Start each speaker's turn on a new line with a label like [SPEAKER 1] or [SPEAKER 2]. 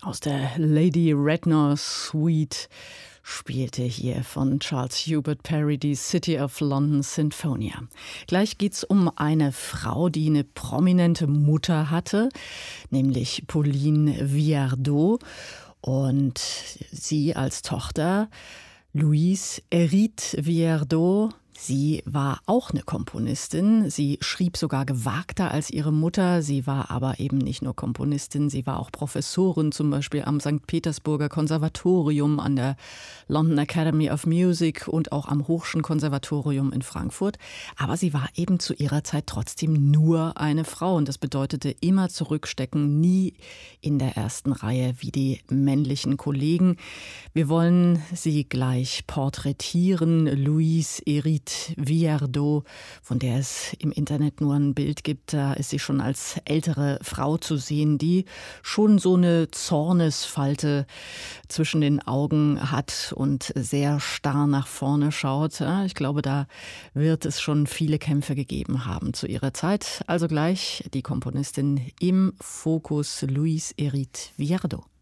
[SPEAKER 1] Aus der Lady Rednor Suite spielte hier von Charles Hubert Parry die City of London Sinfonia. Gleich geht's um eine Frau, die eine prominente Mutter hatte, nämlich Pauline Viardot. Und sie als Tochter, Louise Hérite Viardot, sie war auch eine Komponistin. Sie schrieb sogar gewagter als ihre Mutter. Sie war aber eben nicht nur Komponistin, sie war auch Professorin, zum Beispiel am St. Petersburger Konservatorium, an der London Academy of Music und auch am Hochschen Konservatorium in Frankfurt. Aber sie war eben zu ihrer Zeit trotzdem nur eine Frau. Und das bedeutete immer zurückstecken, nie in der ersten Reihe wie die männlichen Kollegen. Wir wollen sie gleich porträtieren. Louise Hérite Viardot, von der es im Internet nur ein Bild gibt, da ist sie schon als ältere Frau zu sehen, die schon so eine Zornesfalte zwischen den Augen hat und sehr starr nach vorne schaut. Ich glaube, da wird es schon viele Kämpfe gegeben haben zu ihrer Zeit. Also gleich die Komponistin im Fokus, Louise Hérite Viardot.